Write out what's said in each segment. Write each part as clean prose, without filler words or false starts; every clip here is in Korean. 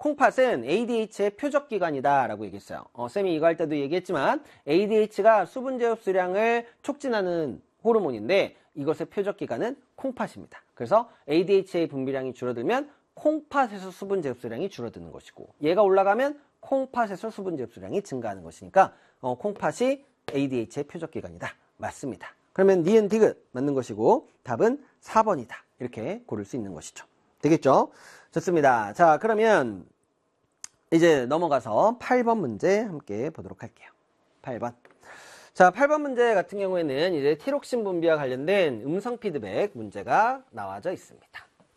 콩팥은 ADH의 표적기관이다 라고 얘기했어요. 쌤이 이거 할 때도 얘기했지만 ADH가 수분 제흡수량을 촉진하는 호르몬인데 이것의 표적기관은 콩팥입니다. 그래서 ADH의 분비량이 줄어들면 콩팥에서 수분 제흡수량이 줄어드는 것이고, 얘가 올라가면 콩팥에서 수분 제흡수량이 증가하는 것이니까 콩팥이 ADH의 표적기관이다. 맞습니다. 그러면 니은 디귿 맞는 것이고 답은 4번이다. 이렇게 고를 수 있는 것이죠. 되겠죠? 좋습니다. 자, 그러면 이제 넘어가서 8번 문제 함께 보도록 할게요. 8번. 자, 8번 문제 같은 경우에는 이제 티록신 분비와 관련된 음성 피드백 문제가 나와져 있습니다.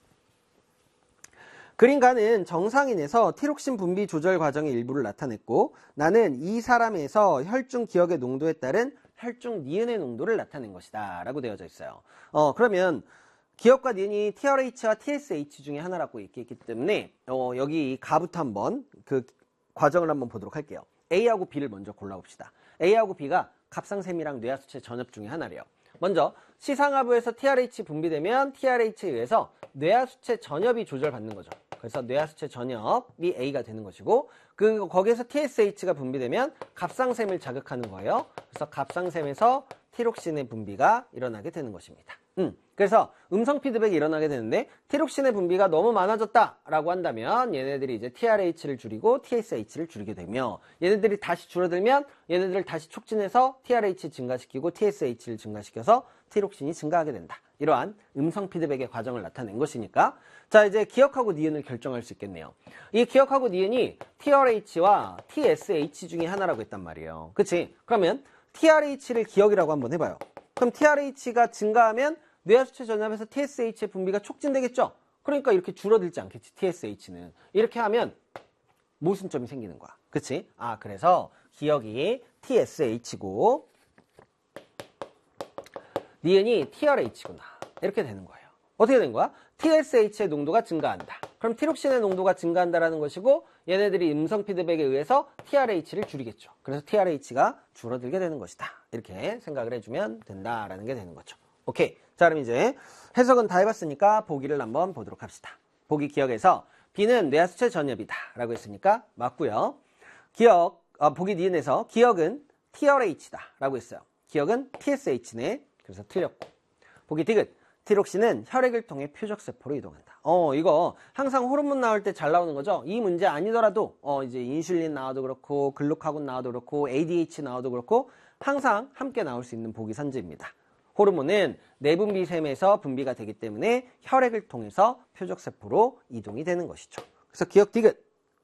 그림가는 정상인에서 티록신 분비 조절 과정의 일부를 나타냈고, 나는 이 사람에서 혈중 기억의 농도에 따른 혈중 니은의 농도를 나타낸 것이다 라고 되어져 있어요. 그러면 기억과 니은이 TRH와 TSH 중에 하나라고 얘기했기 때문에 여기 가부터 한번 그 과정을 한번 보도록 할게요. A하고 B를 먼저 골라봅시다. A하고 B가 갑상샘이랑 뇌하수체 전엽 중에 하나래요. 먼저 시상하부에서 TRH 분비되면 TRH에 의해서 뇌하수체 전엽이 조절받는 거죠. 그래서 뇌하수체 전엽이 A가 되는 것이고, 거기에서 TSH가 분비되면 갑상샘을 자극하는 거예요. 그래서 갑상샘에서 티록신의 분비가 일어나게 되는 것입니다. 그래서 음성 피드백이 일어나게 되는데, 티록신의 분비가 너무 많아졌다라고 한다면 얘네들이 이제 TRH를 줄이고 TSH를 줄이게 되며, 얘네들이 다시 줄어들면 얘네들을 다시 촉진해서 TRH 증가시키고 TSH를 증가시켜서 티록신이 증가하게 된다. 이러한 음성 피드백의 과정을 나타낸 것이니까, 자, 이제 기억하고 니은을 결정할 수 있겠네요. 이 기억하고 니은이 TRH와 TSH 중에 하나라고 했단 말이에요. 그치? 그러면 TRH를 기억이라고 한번 해봐요. 그럼 TRH가 증가하면 뇌하수체 전엽에서 TSH의 분비가 촉진되겠죠? 그러니까 이렇게 줄어들지 않겠지, TSH는. 이렇게 하면 모순점이 생기는 거야. 그치? 그래서 기억이 TSH고 니은이 TRH구나. 이렇게 되는 거예요. 어떻게 된 거야? TSH의 농도가 증가한다. 그럼 티록신의 농도가 증가한다라는 것이고, 얘네들이 음성 피드백에 의해서 TRH를 줄이겠죠. 그래서 TRH가 줄어들게 되는 것이다. 이렇게 생각을 해주면 된다라는 게 되는 거죠. 오케이. 자, 그럼 이제 해석은 다 해봤으니까 보기를 한번 보도록 합시다. 보기 기억에서 B는 뇌하수체 전엽이다 라고 했으니까 맞고요. 보기 니은에서 기억은 TRH다 라고 했어요. 기억은 TSH네. 그래서 틀렸고. 보기 디귿. 티록신은 혈액을 통해 표적세포로 이동한다. 이거 항상 호르몬 나올 때 잘 나오는 거죠. 이 문제 아니더라도 이제 인슐린 나와도 그렇고 글루카곤 나와도 그렇고 ADH 나와도 그렇고 항상 함께 나올 수 있는 보기 선지입니다. 호르몬은 내분비샘에서 분비가 되기 때문에 혈액을 통해서 표적세포로 이동이 되는 것이죠. 그래서 기억 디귿.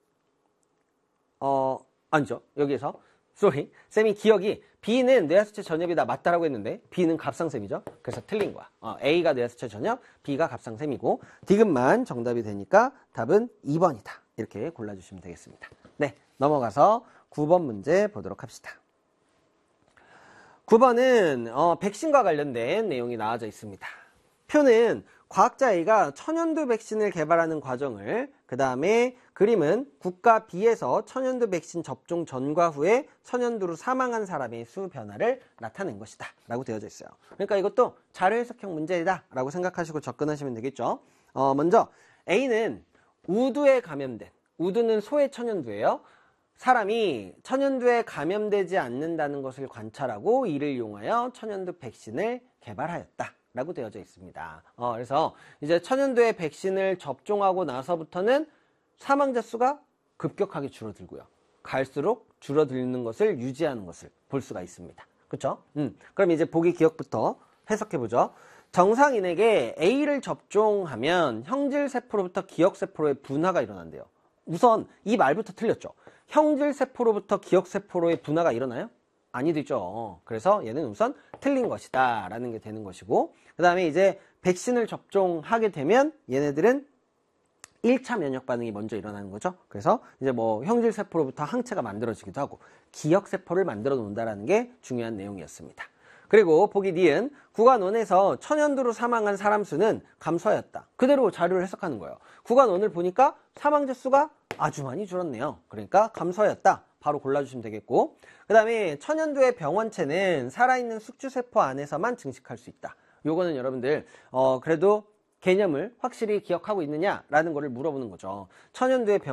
아니죠. 여기에서 쌤이 기억이 B는 뇌하수체 전엽이다 맞다라고 했는데 B는 갑상샘이죠. 그래서 틀린 거야. A가 뇌하수체 전엽, B가 갑상샘이고 디귿만 정답이 되니까 답은 2번이다. 이렇게 골라주시면 되겠습니다. 네, 넘어가서 9번 문제 보도록 합시다. 9번은 백신과 관련된 내용이 나와져 있습니다. 표는 과학자 A가 천연두 백신을 개발하는 과정을, 그 다음에 그림은 국가 B에서 천연두 백신 접종 전과 후에 천연두로 사망한 사람의 수 변화를 나타낸 것이다 라고 되어져 있어요. 그러니까 이것도 자료 해석형 문제이다 라고 생각하시고 접근하시면 되겠죠. 먼저 A는 우두에 감염된, 우두는 소의 천연두예요. 사람이 천연두에 감염되지 않는다는 것을 관찰하고 이를 이용하여 천연두 백신을 개발하였다 라고 되어져 있습니다. 그래서 이제 천연두의 백신을 접종하고 나서부터는 사망자 수가 급격하게 줄어들고요. 갈수록 줄어드는 것을 유지하는 것을 볼 수가 있습니다. 그렇죠? 그럼 이제 보기 기억부터 해석해보죠. 정상인에게 A를 접종하면 형질세포로부터 기억세포로의 분화가 일어난대요. 우선 이 말부터 틀렸죠. 형질세포로부터 기억세포로의 분화가 일어나요? 아니되죠. 그래서 얘는 우선 틀린 것이다 라는 게 되는 것이고, 그 다음에 이제 백신을 접종하게 되면 얘네들은 1차 면역 반응이 먼저 일어나는 거죠. 그래서 이제 뭐 형질세포로부터 항체가 만들어지기도 하고 기억세포를 만들어 놓는다라는 게 중요한 내용이었습니다. 그리고 보기 니은 구간1에서 천연두로 사망한 사람 수는 감소하였다. 그대로 자료를 해석하는 거예요. 구간1을 보니까 사망자 수가 아주 많이 줄었네요. 그러니까 감소하였다. 바로 골라주시면 되겠고, 그 다음에 천연두의 병원체는 살아있는 숙주세포 안에서만 증식할 수 있다. 요거는 여러분들 그래도 개념을 확실히 기억하고 있느냐라는 거를 물어보는 거죠. 천연두의